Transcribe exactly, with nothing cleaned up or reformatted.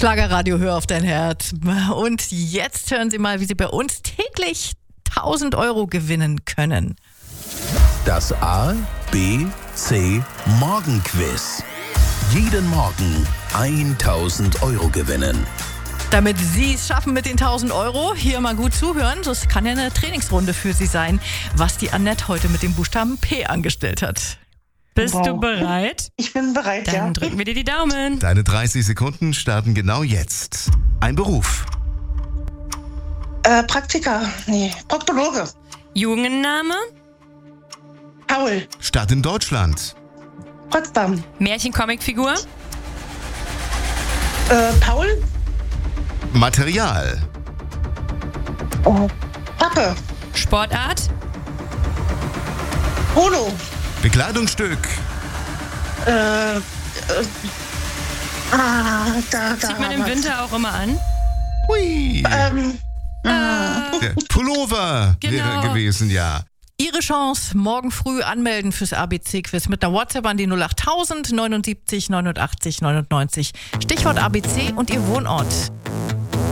Schlagerradio, hör auf dein Herz. Und jetzt hören Sie mal, wie Sie bei uns täglich tausend Euro gewinnen können. Das A, B, C Morgenquiz. Jeden Morgen tausend Euro gewinnen. Damit Sie es schaffen mit den tausend Euro, hier mal gut zuhören. Das kann ja eine Trainingsrunde für Sie sein, was die Annette heute mit dem Buchstaben P angestellt hat. Bist Wow. du bereit? Ich bin bereit, Dann ja. drücken wir dir die Daumen. Deine dreißig Sekunden starten genau jetzt. Ein Beruf. Äh, Praktika, nee, Proktologe. Jungenname? Paul, Stadt in Deutschland. Potsdam. Märchen-Comicfigur? Äh, Paul, Material. oh, Pappe, Sportart? Polo, Bekleidungsstück. äh, äh, ah, da, da. Zieht man im was. Winter auch immer an? Hui. Ähm, Der Pullover Genau. wäre gewesen, ja. Ihre Chance, morgen früh anmelden fürs A B C-Quiz mit einer WhatsApp an die null acht tausend neunundsiebzig neunundachtzig neunundneunzig. Stichwort A B C und Ihr Wohnort.